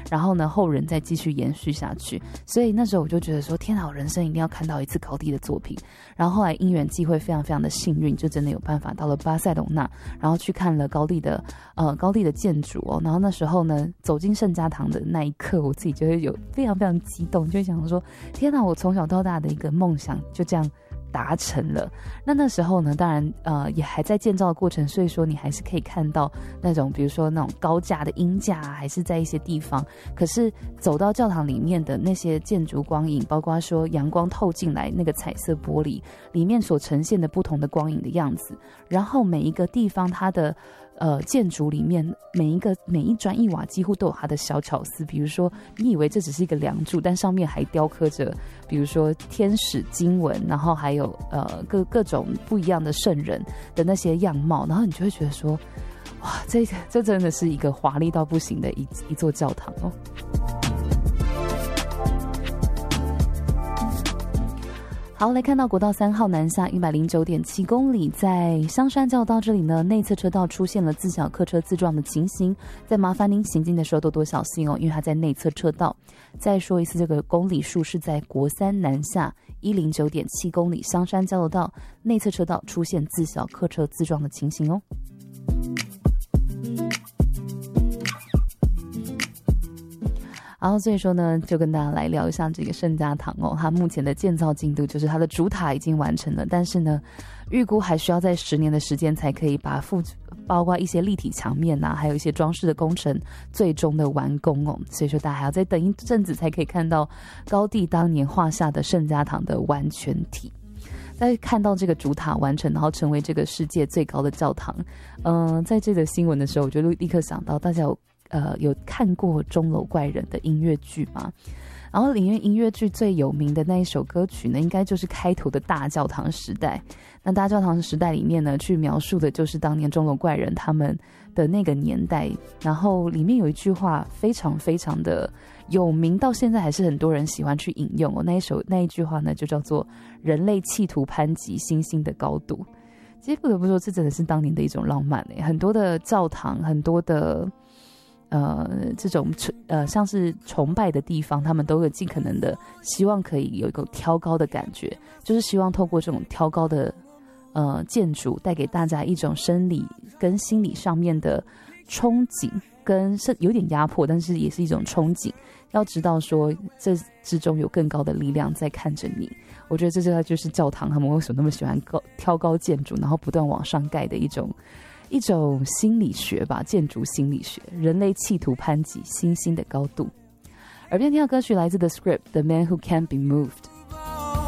然后呢后人再继续延续下去。所以那时候我就觉得说，天哪，我人生一定要看到一次高第的作品。然后后来因缘际会，非常非常的幸运，就真的有办法到了巴塞隆纳，然后去看了高第的建筑哦。然后那时候呢，走进圣家堂的那一刻，我自己就会有非常非常激动，就会想说，天哪，我从小到大的一个梦想就这样达成了。那时候呢，当然也还在建造的过程，所以说你还是可以看到那种比如说那种高架的鹰架还是在一些地方，可是走到教堂里面的那些建筑光影，包括说阳光透进来那个彩色玻璃里面所呈现的不同的光影的样子，然后每一个地方它的建筑里面每一砖一瓦几乎都有它的小巧思。比如说你以为这只是一个梁柱，但上面还雕刻着比如说天使经文，然后还有各种不一样的圣人的那些样貌，然后你就会觉得说，哇，这真的是一个华丽到不行的一座教堂哦。好，来看到国道3号南下 109.7 公里，在香山交流道这里呢，内侧车道出现了自小客车自撞的情形，再麻烦您行进的时候多多小心哦，因为它在内侧车道。再说一次，这个公里数是在国3南下 109.7 公里香山交流道内侧车道出现自小客车自撞的情形哦。然后所以说呢，就跟大家来聊一下这个圣家堂哦，它目前的建造进度就是它的主塔已经完成了，但是呢，预估还需要在10年的时间才可以把包括一些立体墙面啊，还有一些装饰的工程最终的完工哦。所以说大家还要再等一阵子才可以看到高第当年画下的圣家堂的完全体。在看到这个主塔完成，然后成为这个世界最高的教堂，在这个新闻的时候，我就立刻想到大家有看过钟楼怪人的音乐剧吗？然后里面音乐剧最有名的那一首歌曲呢，应该就是开头的大教堂时代。那大教堂时代里面呢，去描述的就是当年钟楼怪人他们的那个年代。然后里面有一句话非常非常的有名，到现在还是很多人喜欢去引用哦。那一句话呢，就叫做“人类企图攀及星星的高度”。其实不得不说，这真的是当年的一种浪漫很多的教堂，很多的这种像是崇拜的地方，他们都会尽可能的希望可以有一个挑高的感觉，就是希望透过这种挑高的建筑带给大家一种生理跟心理上面的憧憬，跟有点压迫，但是也是一种憧憬，要知道说这之中有更高的力量在看着你。我觉得这就是教堂他们为什么那么喜欢挑高建筑，然后不断往上盖的一种心理学吧，建筑心理学，人类企图攀及星星的高度。耳边听到歌曲来自 The Script The Man Who Can't Be Moved。